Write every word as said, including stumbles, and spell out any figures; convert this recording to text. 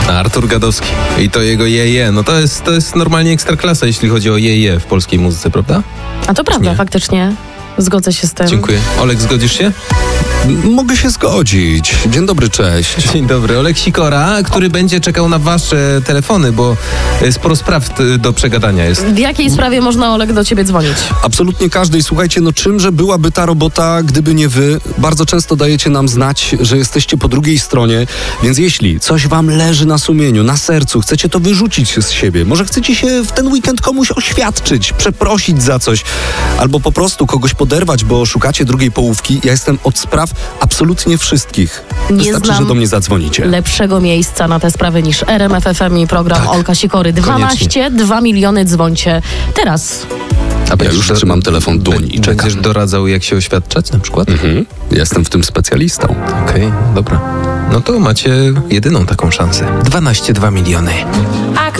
Artur Gadowski i to jego jeje. No to jest, to jest normalnie ekstraklasa, jeśli chodzi o jeje w polskiej muzyce, prawda? A to prawda, faktycznie. Zgodzę się z tym. Dziękuję. Olek, zgodzisz się? Mogę się zgodzić. Dzień dobry, cześć. Dzień dobry. Olek Sikora, który będzie czekał na wasze telefony, bo sporo spraw t- do przegadania jest. W jakiej sprawie można, Olek, do ciebie dzwonić? Absolutnie każdej. Słuchajcie, no czymże byłaby ta robota, gdyby nie wy? Bardzo często dajecie nam znać, że jesteście po drugiej stronie, więc jeśli coś wam leży na sumieniu, na sercu, chcecie to wyrzucić z siebie, może chcecie się w ten weekend komuś oświadczyć, przeprosić za coś, albo po prostu kogoś poderwać, bo szukacie drugiej połówki, ja jestem od spraw absolutnie wszystkich. Nie Wystarczy, znam że do mnie zadzwonicie. lepszego miejsca na te sprawy niż R M F F M i program Tak. Olka Sikory. dwanaście, dwa miliony, dzwońcie teraz. A Ja już do- trzymam telefon w dłoni i czekam. Będziesz doradzał, jak się oświadczać na przykład? Mhm. Jestem w tym specjalistą. Okej, dobra. No to macie jedyną taką szansę. dwanaście, dwa miliony.